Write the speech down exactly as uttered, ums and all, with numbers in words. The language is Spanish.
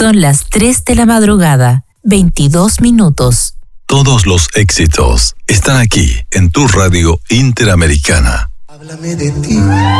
Son las tres de la madrugada, veintidós minutos. Todos los éxitos están aquí en tu radio Interamericana. Háblame de ti.